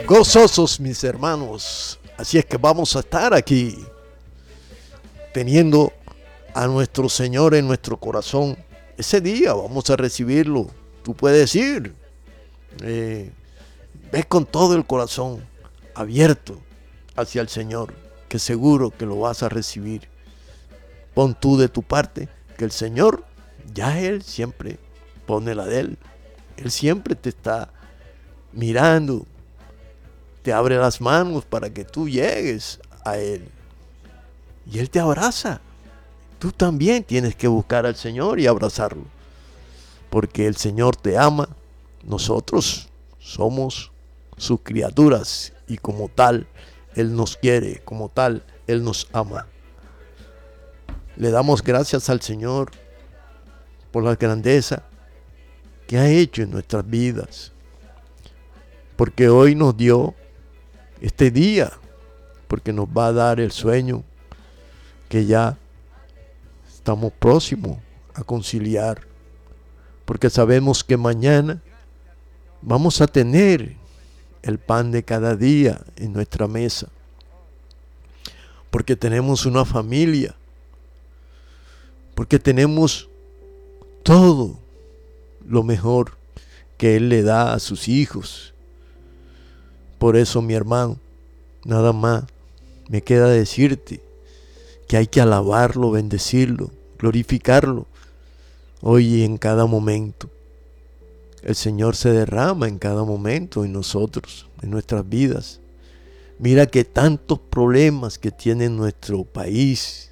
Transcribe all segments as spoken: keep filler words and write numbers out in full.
Gozosos, mis hermanos. Así es que vamos a estar aquí teniendo a nuestro Señor en nuestro corazón. Ese día vamos a recibirlo. Tú puedes ir. Eh, ves con todo el corazón abierto hacia el Señor, que seguro que lo vas a recibir. Pon tú de tu parte, que el Señor, ya Él siempre pone la de Él. Él siempre te está mirando, te abre las manos para que tú llegues a Él. Y Él te abraza. Tú también tienes que buscar al Señor y abrazarlo. Porque el Señor te ama. Nosotros somos sus criaturas. Y como tal, Él nos quiere. Como tal, Él nos ama. Le damos gracias al Señor por la grandeza que ha hecho en nuestras vidas. Porque hoy nos dio este día. Porque nos va a dar el sueño que ya estamos próximos a conciliar, porque sabemos que mañana vamos a tener el pan de cada día en nuestra mesa, porque tenemos una familia, porque tenemos todo lo mejor que Él le da a sus hijos. Por eso, mi hermano, nada más me queda decirte que hay que alabarlo, bendecirlo, glorificarlo hoy y en cada momento. El Señor se derrama en cada momento en nosotros, en nuestras vidas. Mira que tantos problemas que tiene nuestro país.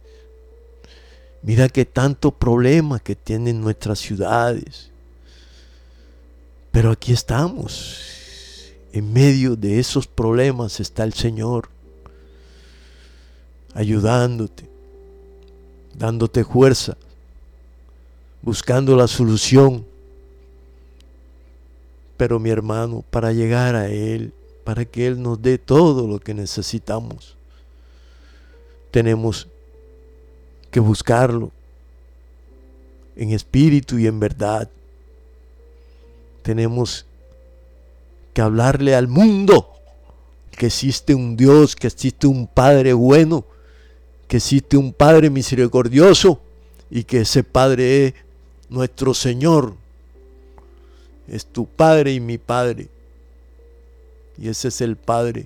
Mira que tantos problemas que tienen nuestras ciudades. Pero aquí estamos. En medio de esos problemas está el Señor, ayudándote, dándote fuerza, buscando la solución. Pero mi hermano, para llegar a Él, para que Él nos dé todo lo que necesitamos, tenemos que buscarlo en espíritu y en verdad. Tenemos que hablarle al mundo que existe un Dios, que existe un Padre bueno, que existe un Padre misericordioso y que ese Padre es nuestro Señor. Es tu Padre y mi Padre. Y ese es el Padre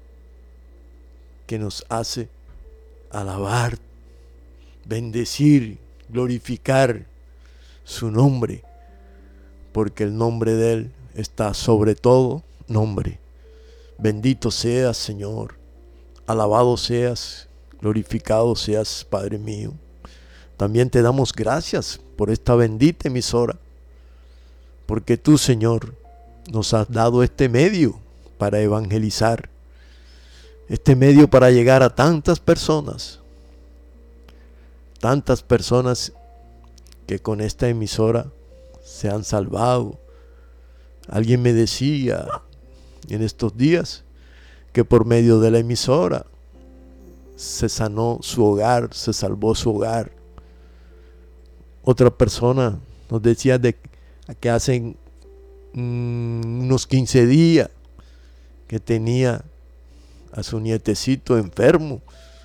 que nos hace alabar, bendecir, glorificar su nombre, porque el nombre de Él está sobre todo nombre. Bendito seas, Señor. Alabado seas. Glorificado seas, Padre mío. También te damos gracias por esta bendita emisora, porque tú, Señor, nos has dado este medio para evangelizar, este medio para llegar a tantas personas, tantas personas que con esta emisora se han salvado. Alguien me decía en estos días que por medio de la emisora se sanó su hogar, se salvó su hogar. Otra persona nos decía de que hace mm, unos quince días que tenía a su nietecito enfermo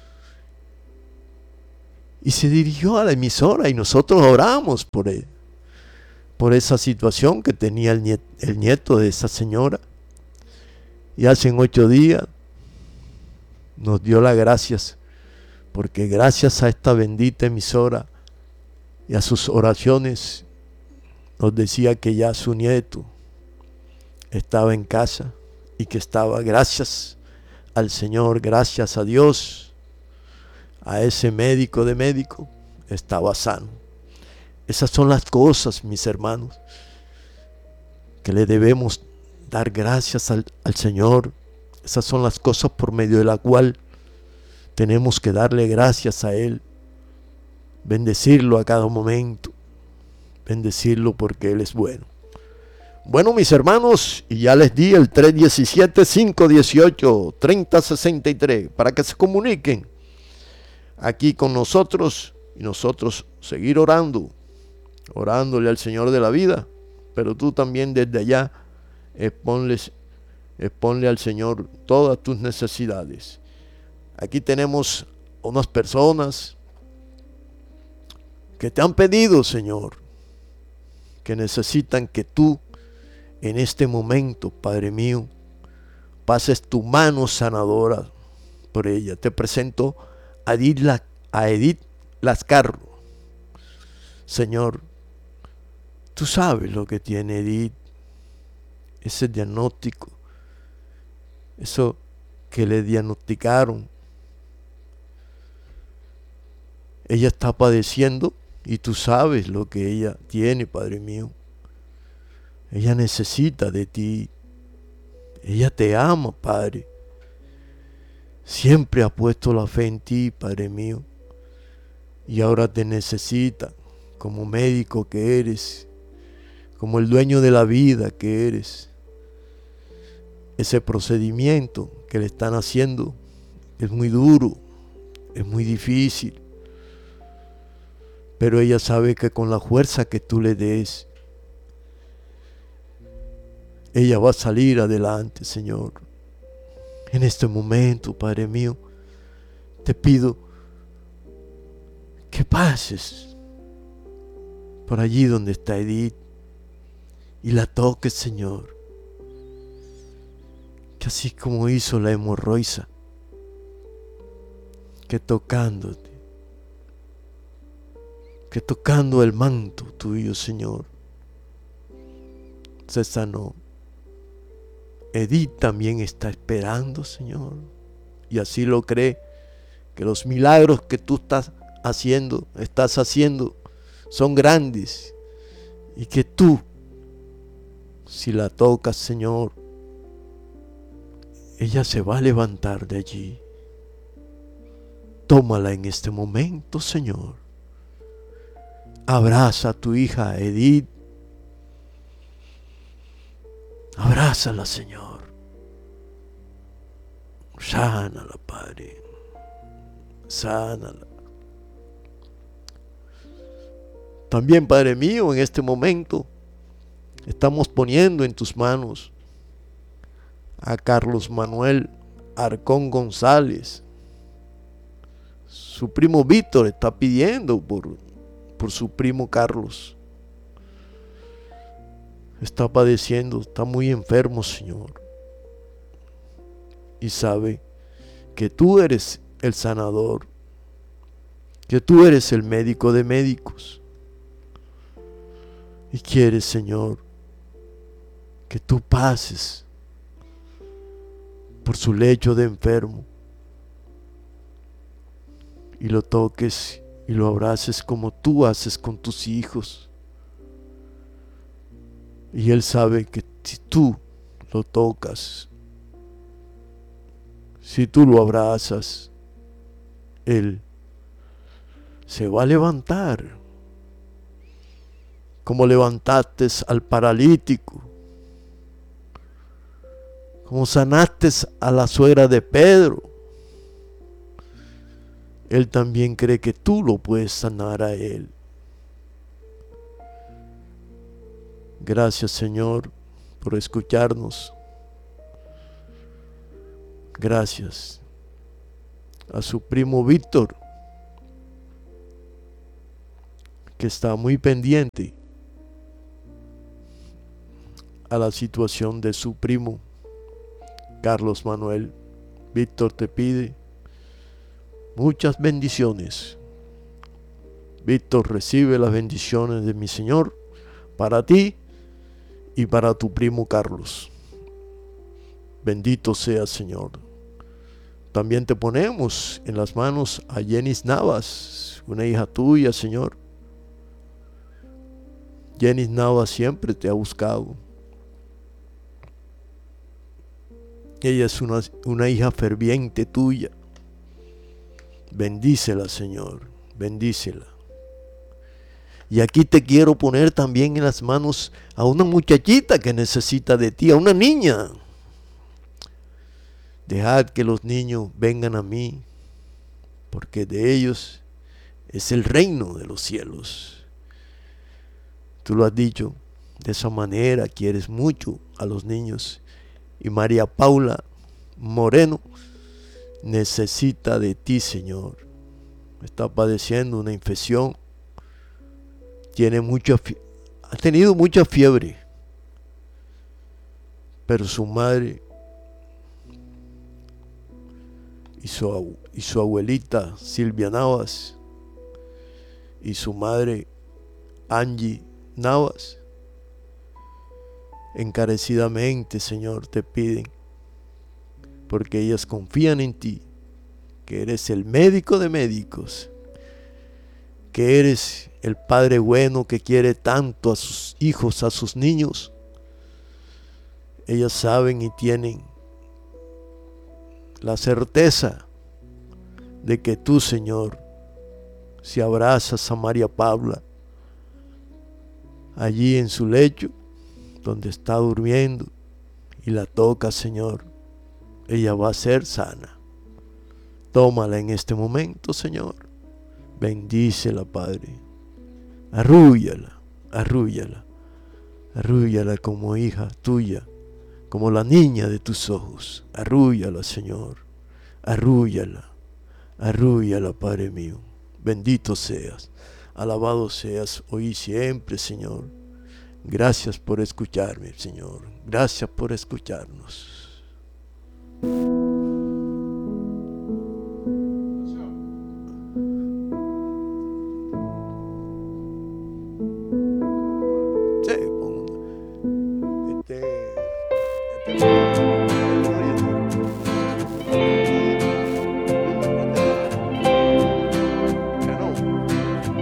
y se dirigió a la emisora y nosotros oramos por él, por esa situación que tenía el nieto, el nieto de esa señora. Y hace ocho días nos dio las gracias, porque gracias a esta bendita emisora y a sus oraciones nos decía que ya su nieto estaba en casa y que estaba, gracias al Señor, gracias a Dios, a ese médico de médico, estaba sano. Esas son las cosas, mis hermanos, que le debemos dar gracias al, al Señor. Esas son las cosas por medio de la cual tenemos que darle gracias a Él, bendecirlo a cada momento, bendecirlo porque Él es bueno. Bueno, mis hermanos, y ya les di el tres uno siete, cinco uno ocho, tres cero seis tres para que se comuniquen aquí con nosotros y nosotros seguir orando, orándole al Señor de la vida. Pero tú también desde allá eh, ponles Exponle al Señor todas tus necesidades. Aquí tenemos unas personas que te han pedido, Señor, que necesitan que tú en este momento, Padre mío, pases tu mano sanadora por ella. Te presento a Edith, La, a Edith Lascarro. Señor, tú sabes lo que tiene Edith, ese diagnóstico, eso que le diagnosticaron. Ella está padeciendo y tú sabes lo que ella tiene, Padre mío. Ella necesita de ti. Ella te ama, Padre. Siempre ha puesto la fe en ti, Padre mío. Y ahora te necesita como médico que eres, como el dueño de la vida que eres. Ese procedimiento que le están haciendo es muy duro, es muy difícil. Pero ella sabe que con la fuerza que tú le des, ella va a salir adelante, Señor. En este momento, Padre mío, te pido que pases por allí donde está Edith y la toques, Señor. Que así como hizo la hemorroisa, que tocándote, que tocando el manto tuyo, Señor, se sanó. Edith también está esperando, Señor, y así lo cree, que los milagros que tú estás haciendo, estás haciendo, son grandes, y que tú, si la tocas, Señor, ella se va a levantar de allí. Tómala en este momento, Señor. Abraza a tu hija Edith. Abrázala, Señor. Sánala, Padre. Sánala. También, Padre mío, en este momento estamos poniendo en tus manos a Carlos Manuel Arcón González. Su primo Víctor está pidiendo por, por su primo Carlos. Está padeciendo, está muy enfermo, Señor. Y sabe que tú eres el sanador, que tú eres el médico de médicos. Y quieres, Señor, que tú pases por su lecho de enfermo y lo toques y lo abraces como tú haces con tus hijos. Y Él sabe que si tú lo tocas, si tú lo abrazas, Él se va a levantar. Como levantaste al paralítico, como sanaste a la suegra de Pedro, Él también cree que tú lo puedes sanar a él. Gracias, Señor, por escucharnos. Gracias a su primo Víctor, que está muy pendiente a la situación de su primo Carlos Manuel. Víctor te pide muchas bendiciones. Víctor, recibe las bendiciones de mi Señor para ti y para tu primo Carlos. Bendito sea, Señor. También te ponemos en las manos a Jenis Navas, una hija tuya, Señor. Jenis Navas siempre te ha buscado. Ella es una, una hija ferviente tuya. Bendícela, Señor, bendícela. Y aquí te quiero poner también en las manos a una muchachita que necesita de ti, a una niña. Dejad que los niños vengan a mí, porque de ellos es el reino de los cielos. Tú lo has dicho, de esa manera quieres mucho a los niños Y María Paula Moreno necesita de ti, Señor. Está padeciendo una infección. Tiene mucha, ha tenido mucha fiebre. Pero su madre y su, y su abuelita Silvia Navas y su madre Angie Navas encarecidamente, Señor, te piden, porque ellas confían en ti, que eres el médico de médicos, que eres el Padre bueno que quiere tanto a sus hijos, a sus niños. Ellas saben y tienen la certeza de que tú, Señor, si abrazas a María Paula allí en su lecho, donde está durmiendo, y la tocas, Señor, ella va a ser sana. Tómala en este momento, Señor. Bendícela, Padre. Arrúllala, arrúllala, arrúllala como hija tuya, como la niña de tus ojos. Arrúllala, Señor. Arrúllala, arrúllala, Padre mío. Bendito seas, alabado seas hoy y siempre, Señor. Gracias por escucharme, Señor. Gracias por escucharnos.